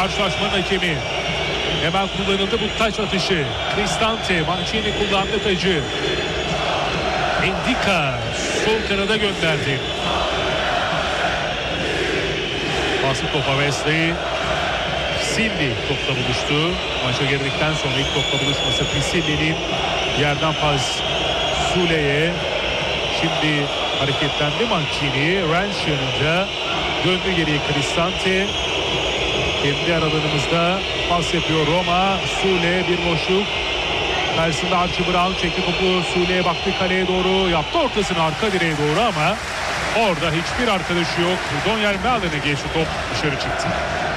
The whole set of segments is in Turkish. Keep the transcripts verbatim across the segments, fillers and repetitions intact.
Karşılaşmanın hakemi. Hemen kullanıldı bu taç atışı. Cristante, Mancini kullandı tacı. Endika sol kanada gönderdi. Pası topa Wesley. Pisilli topla buluştu. Maça girdikten sonra ilk topla buluşması Pisilli'nin yerden pas Sule'ye. Şimdi hareketlendi Mancini. Rensch yanında. Döndü geriye Cristante. Kendi aralarımızda pas yapıyor Roma. Sule bir boşluk. Karşısında Archie Brown çekti topu. Sule'ye baktı, kaleye doğru yaptı ortasını arka direğe doğru ama orada hiçbir arkadaşı yok. Donyel Malen'e geçti, top dışarı çıktı.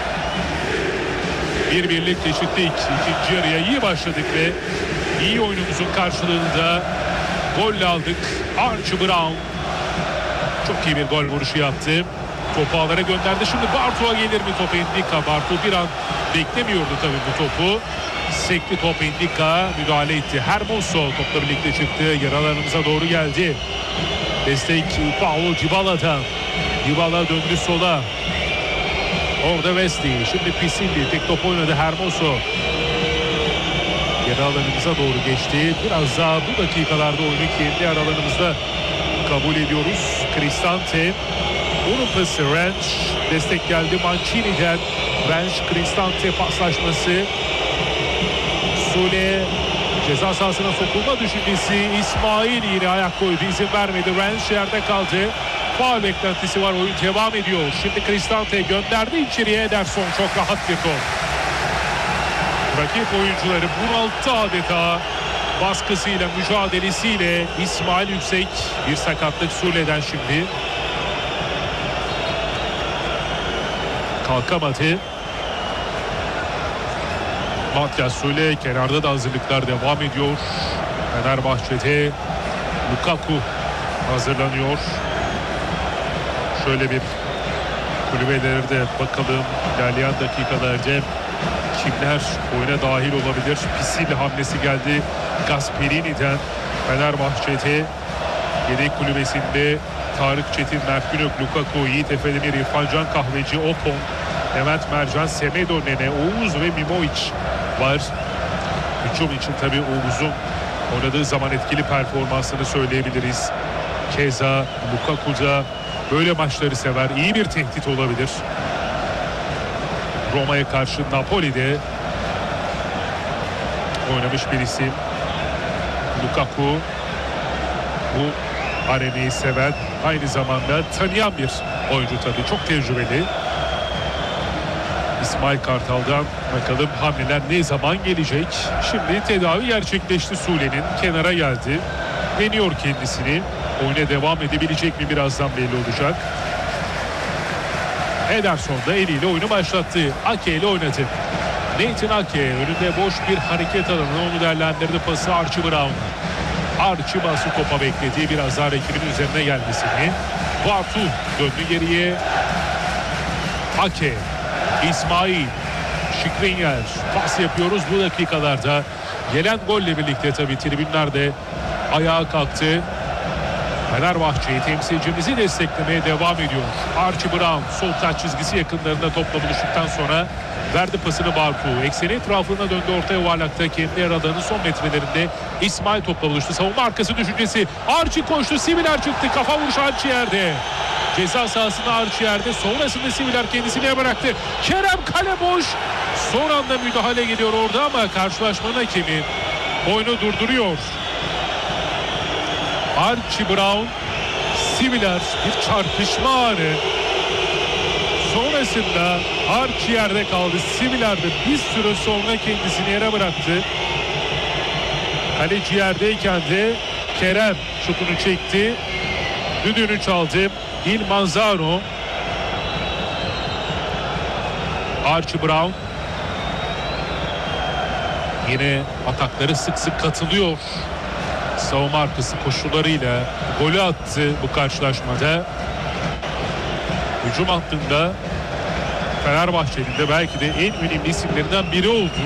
Bir birlik eşitlik. İkinci yarıya iyi başladık ve iyi oyunumuzun karşılığında golle aldık. Archie Brown çok iyi bir gol vuruşu yaptı. Topu ağlara gönderdi. Şimdi Bartu'ya gelir mi top? Endika. Bartu bir an beklemiyordu tabii bu topu. Sekti top, Endika müdahale etti. Hermoso topla birlikte çıktı. Yaralarımıza doğru geldi. Destek Paulo Dybala'dan. Dybala döndü sola. Orada Wesley. Şimdi Pisilli. Tek top oynadı Hermoso. Yarı alanımıza doğru geçti. Biraz daha bu dakikalarda oyunu kendi aralarımızda kabul ediyoruz. Cristante. Onun pası Rensch. Destek geldi Mancini'den. Rensch Cristante paslaşması. Sule ceza sahasına sokulma düşüncesi. İsmail yine ayak koydu. İzin vermedi. Rensch yerde kaldı. Faul beklentisi var. Oyun devam ediyor. Şimdi Cristante gönderdi içeriye. Ederson çok rahat bir top. Rakip oyuncuları bunalttı adeta. Baskısıyla, mücadelesiyle. İsmail Yüksek bir sakatlık Sule'den şimdi. Kalkamadı. Matias Sule kenarda da hazırlıklar devam ediyor. Fenerbahçe'de Lukaku hazırlanıyor. Şöyle bir kulübelere de bakalım. İlerleyen dakikalarda kimler oyuna dahil olabilir? Pisilli hamlesi geldi Gasperini'den. Fenerbahçe'de yedek kulübesinde Tarık Çetin, Mert Günök, Lukaku, Yiğit Efedemir, İrfan Can Kahveci, Opon, Levent Mercan, Semedo Nene, Oğuz ve Mimovic var. Hücum için tabii Oğuz'un oynadığı zaman etkili performansını söyleyebiliriz. Keza Lukaku da böyle maçları sever. İyi bir tehdit olabilir. Roma'ya karşı Napoli'de oynamış bir isim. Lukaku bu arenayı seven, aynı zamanda tanıyan bir oyuncu tabii. Çok tecrübeli. İsmail Kartal'dan bakalım hamleler ne zaman gelecek. Şimdi tedavi gerçekleşti Sule'nin. Kenara geldi. Deniyor kendisini. Oyuna devam edebilecek mi birazdan belli olacak. Ederson da eliyle oyunu başlattı. Ake ile oynadı. Nathan Ake önünde boş bir hareket alanı. Onu değerlendirdi, pası Archie Brown. Archie bası topa bekledi. Biraz daha rakibin üzerine gelmesini. Bartu döndü geriye. Ake. İsmail. Skriniar. Pas yapıyoruz bu dakikalarda. Gelen golle birlikte tabii tribünler de ayağa kalktı. Fenerbahçe'yi, temsilcimizi desteklemeye devam ediyor. Archie Brown sol taç çizgisi yakınlarında topla buluştuktan sonra verdi pasını Bartu. Ekseni etrafına döndü orta yuvarlakta. Kendi yer alanının son metrelerinde İsmail topla buluştu. Savunma arkası düşüncesi. Archie koştu. Similer çıktı. Kafa vuruşu Archie yerde. Ceza sahasında Archie yerde. Sonrasında Similer kendisine bıraktı. Kerem kale boş. Son anda müdahale geliyor orada ama karşılaşmanın hakemi oyunu durduruyor. Archie Brown, Similer bir çarpışma anı. Sonrasında Archie yerde kaldı. Similer de bir süre sonra kendisini yere bıraktı. Kaleci yerdeyken de Kerem şutunu çekti. Düdüğünü çaldı. Il Manzano. Archie Brown yine atakları sık sık katılıyor. Savunma arkası koşularıyla golü attı bu karşılaşmada. Hücum hattında Fenerbahçe'nin de belki de en önemli isimlerinden biri oldu.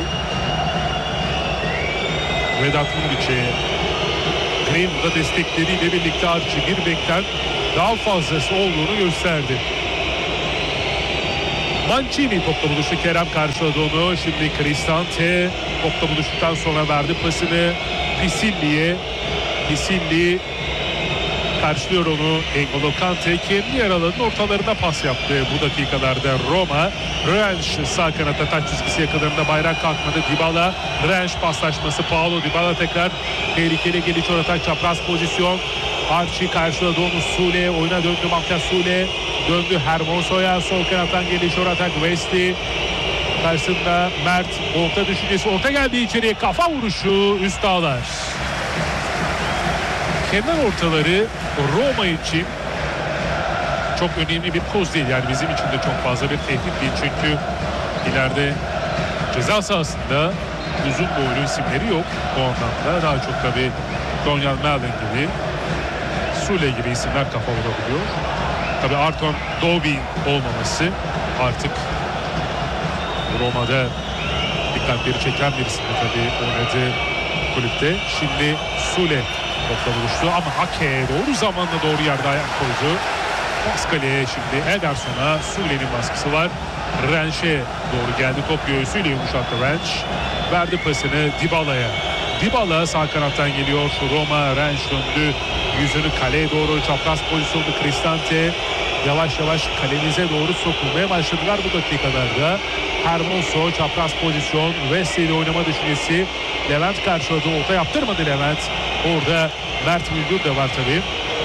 Vedat Muriç'e Greenwood'a destekleriyle birlikte Archie bir bekten daha fazlası olduğunu gösterdi. Mancini topla buluştu. Kerem karşıladı onu. Şimdi Cristante topla buluştuktan sonra verdi pasını Pisilli'ye. Pisilli karşılıyor onu. N'Golo Kante kendi yer alanının ortalarına pas yaptı. Bu dakikalarda Roma. Rennes sağ kanata taç çizgisi yakınlarında, bayrak kalkmadı. Dybala, Rennes paslaşması. Paulo Dybala tekrar tehlikeli geliş atak, çapraz pozisyon. Archie karşıladı onu. Sule oyuna döndü. Mafya Sule döndü Hermoso'ya. Sol kanattan geliş atak. Wesley karşısında Mert. Orta düşüncesi. Orta geldi içeriye. Kafa vuruşu. Üst ağlar. Kenar ortaları Roma için çok önemli bir poz değil. Yani bizim için de çok fazla bir tehdit değil. Çünkü ileride ceza sahasında uzun boylu isimleri yok. O anlamda daha çok tabii Donyal Malen gibi, Sule gibi isimler kafa vurabiliyor. Tabii Arton Dobin olmaması artık Roma'da dikkatleri çeken bir isim tabii oynadığı kulüpte. Şimdi Sule topla buluştu ama Ake doğru zamanla doğru yerde ayak koydu. Pascal'e şimdi Ederson'a, Sule'nin baskısı var. Rennes'e doğru geldi, top göğsüyle yumuşattı Rennes. Verdi pasını Dybala'ya. Dybala sağ kanattan geliyor. Roma, Rennes döndü. Yüzünü kaleye doğru, çapraz pozisyonlu Cristante. Yavaş yavaş kalemize doğru sokulmaya başladılar bu dakikalarda. Hermoso çapraz pozisyon. Wesley ile oynama düşüncesi. Levent karşıladı. Orta yaptırmadı Levent. Orada Mert Müldür de var tabii.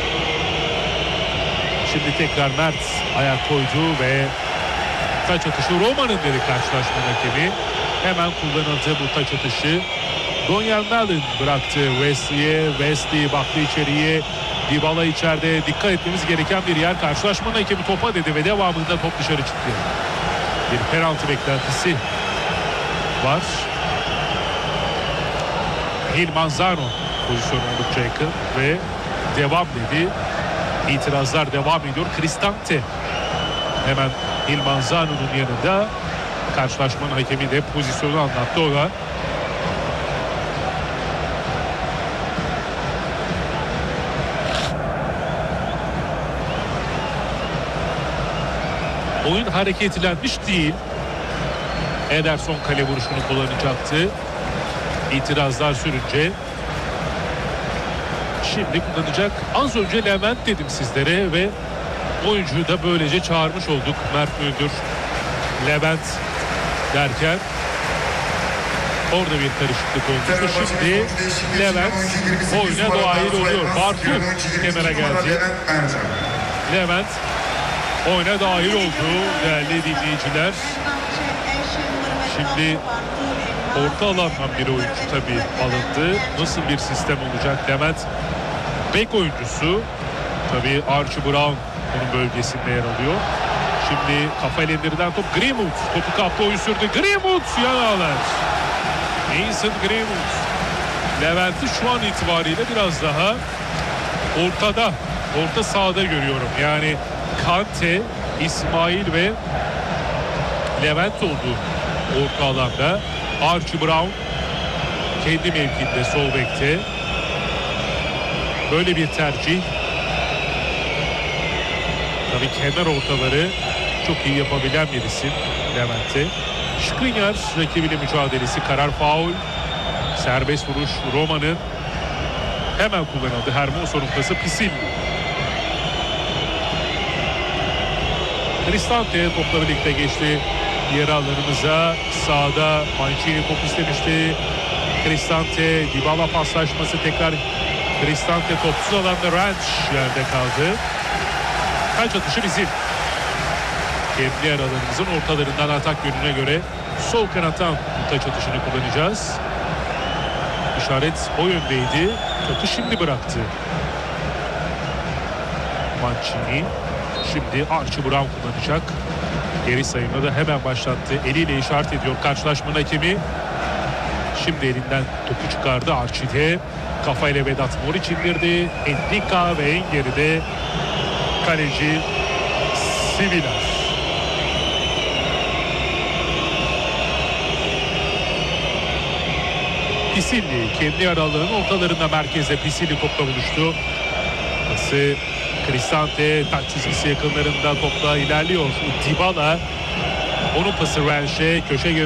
Şimdi tekrar Mert ayak koydu ve taç atışı Roma'nın dedi karşılaşma hakemi. Hemen kullanıldı bu taç atışı. Donyal Malen bıraktı Wesley'e. Wesley baktı içeriye. Dybala içeride, dikkat etmemiz gereken bir yer. Karşılaşmanın hakemi topa dedi ve devamında top dışarı çıktı. Bir penaltı beklentisi var. Gil Manzano pozisyonu oldukça yakın ve devam dedi. İtirazlar devam ediyor. Cristante hemen Gil Manzano'nun yanında. Karşılaşmanın hakemi de pozisyonu anlattı o da. Oyun hareketlenmiş değil. Ederson kale vuruşunu kullanacaktı. İtirazlar sürünce şimdi kullanacak. Az önce Levent dedim sizlere ve oyuncuyu da böylece çağırmış olduk. Mert Müldür, Levent derken orada bir karışıklık olmuş. Şimdi Levent oyuna dahil oluyor. Bartu kenara geldi. Levent oyuna dahil oldu değerli dinleyiciler. Şimdi orta alandan bir oyuncu tabii alındı. Nasıl bir sistem olacak? Levent bek oyuncusu. Tabii Archie Brown onun bölgesinde yer alıyor. Şimdi kafayla indirilen top Greenwood. Topu kaptı, oyun sürdü. Greenwood yan ağlar. Mason Greenwood. Levent'i şu an itibariyle biraz daha ortada, orta sahada görüyorum. Yani Kante, İsmail ve Levent oldu orta alanda. Archie Brown kendi mevkinde sol bekte. Böyle bir tercih. Tabii kenar ortaları çok iyi yapabilen bir isim Levent'e. Skriniar rakibiyle mücadelesi, karar faul. Serbest vuruş Roma'nın hemen kullanıldı. Hermoso'nun pası Pisilli. Cristante topla birlikte geçti. Diğer alanımıza sağda Mancini top istemişti. Cristante, Dybala paslaşması, tekrar Cristante topsuz alanda Rennes yerde kaldı. Taç atışı bizim. Kendi yer alanımızın ortalarından atak yönüne göre sol kanattan taç atışını kullanacağız. İşaret o yöndeydi. Topu şimdi bıraktı Mancini. Şimdi Archie Brown kullanacak. Geri sayımda da hemen başlattı. Eliyle işaret ediyor karşılaşmanın hakemi. Şimdi elinden topu çıkardı Archie'de. Kafayla Vedat Moric indirdi. Endika ve en geride kaleci Sivilar. Pisilli kendi yer alanının ortalarında, merkezde Pisilli topla buluştu. Pası Cristante taç çizgisi yakınlarında topla ilerliyor. Dybala Onun pası Welsh'e, köşe